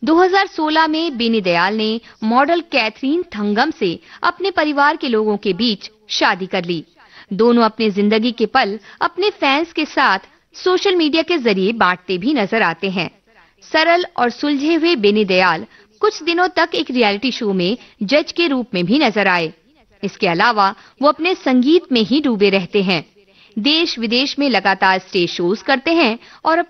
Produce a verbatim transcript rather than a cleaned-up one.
दो हज़ार सोलह में बेनी दयाल ने मॉडल कैथरीन थंगम से अपने परिवार के लोगों के बीच शादी कर ली। दोनों अपनी जिंदगी के पल अपने फैंस के साथ सोशल मीडिया के जरिए बांटते भी नजर आते हैं। सरल और सुलझे हुए बेनी दयाल कुछ दिनों तक एक रियलिटी शो में जज के रूप में भी नजर आए। इसके अलावा वो अपने संगीत में ही डूबे रहते हैं। देश विदेश में लगातार स्टेज शोज करते हैं और